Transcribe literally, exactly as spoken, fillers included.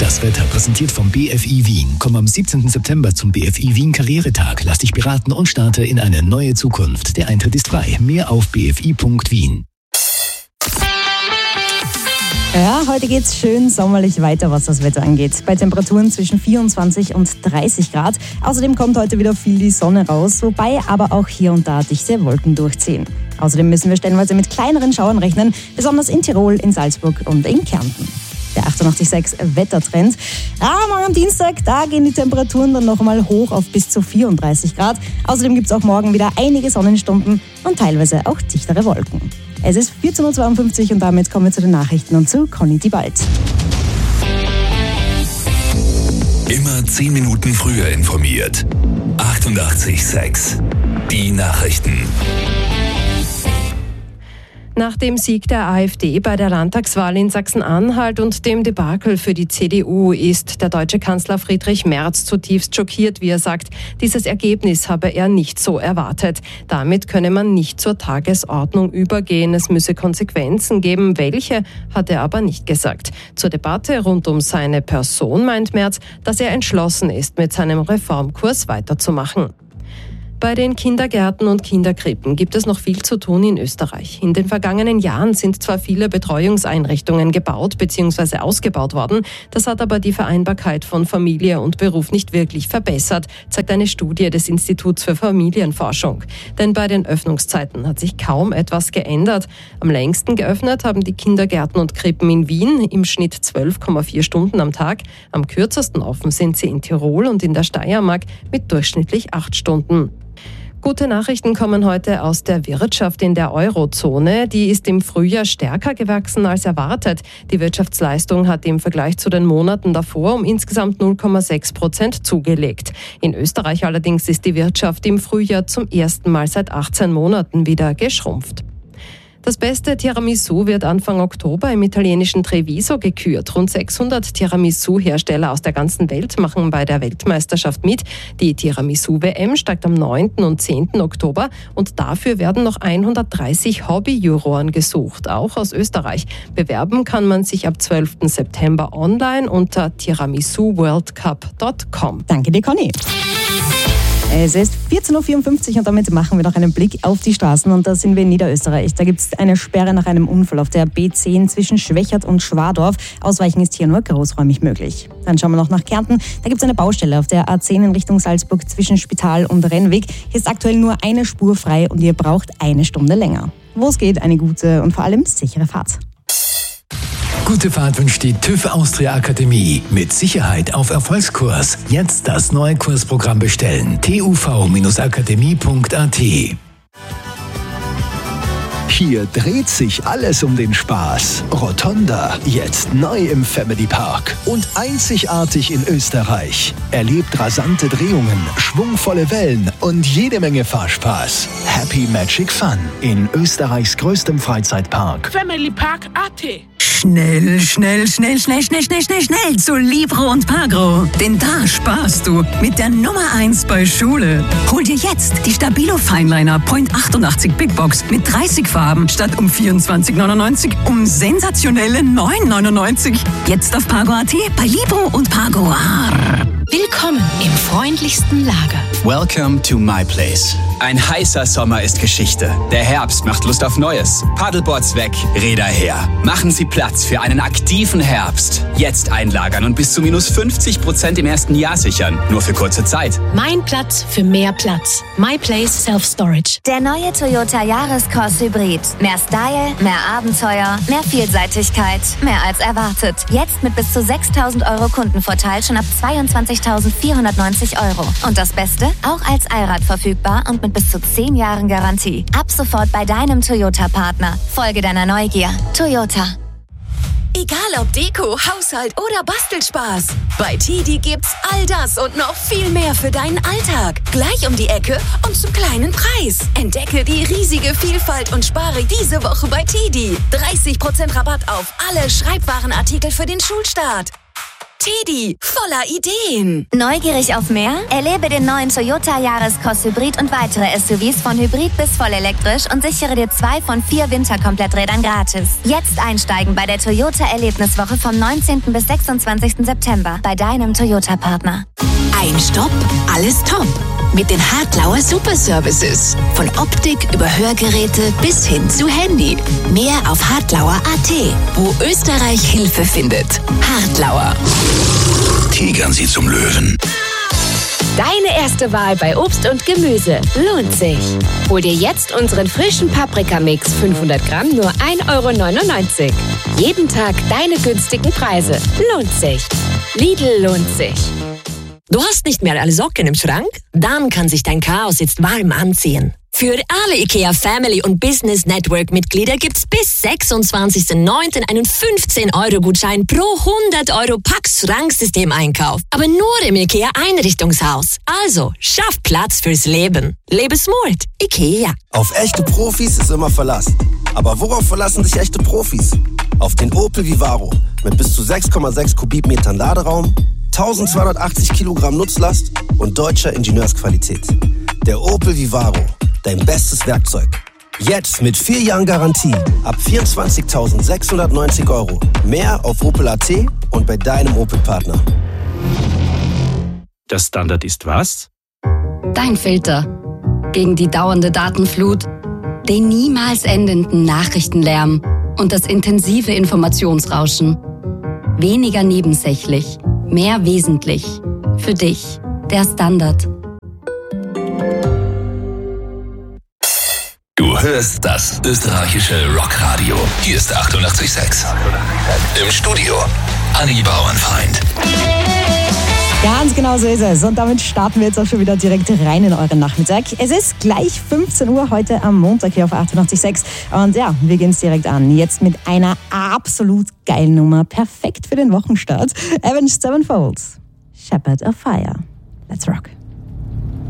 Das Wetter präsentiert vom B F I Wien. Komm am siebzehnten September zum B F I Wien Karrieretag. Lass dich beraten und starte in eine neue Zukunft. Der Eintritt ist frei. Mehr auf b f i punkt wien. Ja, heute geht's schön sommerlich weiter, was das Wetter angeht. Bei Temperaturen zwischen vierundzwanzig und dreißig Grad. Außerdem kommt heute wieder viel die Sonne raus, wobei aber auch hier und da dichte Wolken durchziehen. Außerdem müssen wir stellenweise mit kleineren Schauern rechnen, besonders in Tirol, in Salzburg und in Kärnten. Der achtundachtzig Komma sechs Wettertrend. Ja, morgen am Dienstag, da gehen die Temperaturen dann noch mal hoch auf bis zu vierunddreißig Grad. Außerdem gibt es auch morgen wieder einige Sonnenstunden und teilweise auch dichtere Wolken. Es ist vierzehn Uhr zweiundfünfzig und damit kommen wir zu den Nachrichten und zu Conny Diebald. Immer zehn Minuten früher informiert. achtundachtzig Komma sechs. Die Nachrichten. Nach dem Sieg der AfD bei der Landtagswahl in Sachsen-Anhalt und dem Debakel für die C D U ist der deutsche Kanzler Friedrich Merz zutiefst schockiert, wie er sagt. Dieses Ergebnis habe er nicht so erwartet. Damit könne man nicht zur Tagesordnung übergehen. Es müsse Konsequenzen geben. Welche, hat er aber nicht gesagt. Zur Debatte rund um seine Person meint Merz, dass er entschlossen ist, mit seinem Reformkurs weiterzumachen. Bei den Kindergärten und Kinderkrippen gibt es noch viel zu tun in Österreich. In den vergangenen Jahren sind zwar viele Betreuungseinrichtungen gebaut bzw. ausgebaut worden, das hat aber die Vereinbarkeit von Familie und Beruf nicht wirklich verbessert, zeigt eine Studie des Instituts für Familienforschung. Denn bei den Öffnungszeiten hat sich kaum etwas geändert. Am längsten geöffnet haben die Kindergärten und Krippen in Wien, im Schnitt zwölf Komma vier Stunden am Tag. Am kürzesten offen sind sie in Tirol und in der Steiermark mit durchschnittlich acht Stunden. Gute Nachrichten kommen heute aus der Wirtschaft in der Eurozone. Die ist im Frühjahr stärker gewachsen als erwartet. Die Wirtschaftsleistung hat im Vergleich zu den Monaten davor um insgesamt null Komma sechs Prozent zugelegt. In Österreich allerdings ist die Wirtschaft im Frühjahr zum ersten Mal seit achtzehn Monaten wieder geschrumpft. Das beste Tiramisu wird Anfang Oktober im italienischen Treviso gekürt. Rund sechshundert Tiramisu-Hersteller aus der ganzen Welt machen bei der Weltmeisterschaft mit. Die Tiramisu-W M steigt am neunten und zehnten Oktober und dafür werden noch hundertdreißig Hobby-Juroren gesucht, auch aus Österreich. Bewerben kann man sich ab zwölften September online unter tiramisu world cup punkt com. Danke dir, Conny. Es ist vierzehn Uhr vierundfünfzig und damit machen wir noch einen Blick auf die Straßen und da sind wir in Niederösterreich. Da gibt es eine Sperre nach einem Unfall auf der B zehn zwischen Schwächert und Schwadorf. Ausweichen ist hier nur großräumig möglich. Dann schauen wir noch nach Kärnten. Da gibt es eine Baustelle auf der A zehn in Richtung Salzburg zwischen Spital und Rennweg. Hier ist aktuell nur eine Spur frei und ihr braucht eine Stunde länger. Wo es geht, eine gute und vor allem sichere Fahrt. Gute Fahrt wünscht die TÜV Austria Akademie. Mit Sicherheit auf Erfolgskurs. Jetzt das neue Kursprogramm bestellen. t u v akademie punkt a t. Hier dreht sich alles um den Spaß. Rotonda, jetzt neu im Family Park. Und einzigartig in Österreich. Erlebt rasante Drehungen, schwungvolle Wellen und jede Menge Fahrspaß. Happy Magic Fun in Österreichs größtem Freizeitpark. Family Park A T. Schnell, schnell, schnell, schnell, schnell, schnell, schnell, schnell zu Libro und Pagro. Denn da sparst du mit der Nummer eins bei Schule. Hol dir jetzt die Stabilo Fineliner Point achtundachtzig Big Box mit dreißig Farben statt um vierundzwanzig neunundneunzig um sensationelle neun neunundneunzig. Jetzt auf Pagro Punkt a t bei Libro und Pagro. Willkommen im freundlichsten Lager. Welcome to my place. Ein heißer Sommer ist Geschichte. Der Herbst macht Lust auf Neues. Paddleboards weg, Räder her. Machen Sie Platz für einen aktiven Herbst. Jetzt einlagern und bis zu minus fünfzig Prozent im ersten Jahr sichern. Nur für kurze Zeit. Mein Platz für mehr Platz. My Place Self Storage. Der neue Toyota Jahrescross Hybrid. Mehr Style, mehr Abenteuer, mehr Vielseitigkeit, mehr als erwartet. Jetzt mit bis zu sechstausend Euro Kundenvorteil schon ab zweiundzwanzigtausendvierhundertneunzig Euro. Und das Beste? Auch als Allrad verfügbar und mit bis zu zehn Jahren Garantie. Ab sofort bei deinem Toyota-Partner. Folge deiner Neugier. Toyota. Egal ob Deko, Haushalt oder Bastelspaß. Bei Tidi gibt's all das und noch viel mehr für deinen Alltag. Gleich um die Ecke und zum kleinen Preis. Entdecke die riesige Vielfalt und spare diese Woche bei Tidi. dreißig Prozent Rabatt auf alle Schreibwarenartikel für den Schulstart. Teddy, voller Ideen. Neugierig auf mehr? Erlebe den neuen Toyota Yaris-Cross Hybrid und weitere S U Vs von Hybrid bis vollelektrisch und sichere dir zwei von vier Winterkompletträdern gratis. Jetzt einsteigen bei der Toyota Erlebniswoche vom neunzehnten bis sechsundzwanzigsten September bei deinem Toyota-Partner. Ein Stopp, alles top. Mit den Hartlauer Super Services. Von Optik über Hörgeräte bis hin zu Handy. Mehr auf hartlauer punkt at, wo Österreich Hilfe findet. Hartlauer. Tigern Sie zum Löwen. Deine erste Wahl bei Obst und Gemüse lohnt sich. Hol dir jetzt unseren frischen Paprikamix fünfhundert Gramm nur ein Euro neunundneunzig. Jeden Tag deine günstigen Preise. Lohnt sich. Lidl lohnt sich. Du hast nicht mehr alle Socken im Schrank? Dann kann sich dein Chaos jetzt warm anziehen. Für alle IKEA Family und Business Network Mitglieder gibt's bis sechsundzwanzigsten neunten einen fünfzehn Euro Gutschein pro hundert Euro Pax Schranksystem-Einkauf. Aber nur im IKEA Einrichtungshaus. Also, schaff Platz fürs Leben. Lebe smart. IKEA. Auf echte Profis ist immer Verlass. Aber worauf verlassen sich echte Profis? Auf den Opel Vivaro mit bis zu sechs Komma sechs Kubikmetern Laderaum, eintausendzweihundertachtzig Kilogramm Nutzlast und deutscher Ingenieursqualität. Der Opel Vivaro, dein bestes Werkzeug. Jetzt mit vier Jahren Garantie ab vierundzwanzigtausendsechshundertneunzig Euro. Mehr auf Opel punkt at und bei deinem Opel-Partner. Der Standard ist was? Dein Filter. Gegen die dauernde Datenflut, den niemals endenden Nachrichtenlärm und das intensive Informationsrauschen. Weniger nebensächlich, mehr wesentlich. Für dich, der Standard. Du hörst das österreichische Rockradio. Hier ist achtundachtzig Komma sechs. Im Studio Anni Bauernfeind. Ganz genau so ist es. Und damit starten wir jetzt auch schon wieder direkt rein in euren Nachmittag. Es ist gleich fünfzehn Uhr heute am Montag hier auf achtundachtzig Komma sechs. Und ja, wir gehen es direkt an. Jetzt mit einer absolut geilen Nummer. Perfekt für den Wochenstart. Avenged Sevenfold. Shepherd of Fire. Let's rock.